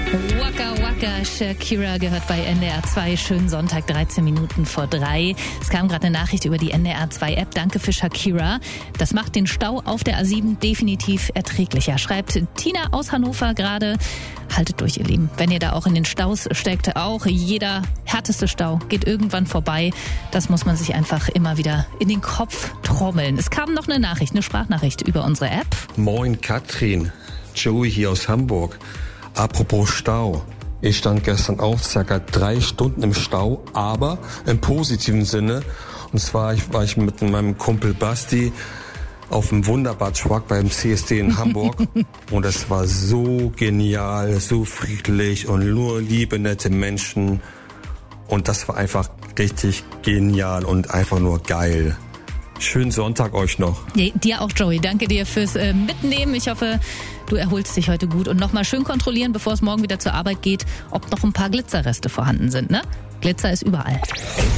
Waka Waka, Shakira gehört bei NDR 2. Schönen Sonntag, 13 Minuten vor 3. Es kam gerade eine Nachricht über die NDR 2 App. Danke für Shakira. Das macht den Stau auf der A7 definitiv erträglicher. Schreibt Tina aus Hannover gerade. Haltet durch, ihr Lieben. Wenn ihr da auch in den Staus steckt, auch jeder härteste Stau geht irgendwann vorbei. Das muss man sich einfach immer wieder in den Kopf trommeln. Es kam noch eine Nachricht, eine Sprachnachricht über unsere App. Moin Katrin, Joey hier aus Hamburg. Apropos Stau. Ich stand gestern auch circa 3 Stunden im Stau, aber im positiven Sinne. Und zwar war ich mit meinem Kumpel Basti auf dem Wunderbar-Truck beim CSD in Hamburg. Und es war so genial, so friedlich und nur liebe, nette Menschen. Und das war einfach richtig genial und einfach nur geil. Schönen Sonntag euch noch. Ja, dir auch, Joey. Danke dir fürs Mitnehmen. Ich hoffe, du erholst dich heute gut. Und nochmal schön kontrollieren, bevor es morgen wieder zur Arbeit geht, ob noch ein paar Glitzerreste vorhanden sind. Ne? Glitzer ist überall.